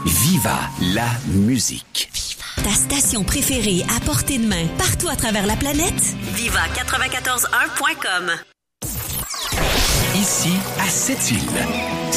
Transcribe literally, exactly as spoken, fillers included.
Viva la musique. Ta station préférée à portée de main, partout à travers la planète. Viva quatre-vingt-quatorze un point com. Ici, à Sept-Îles.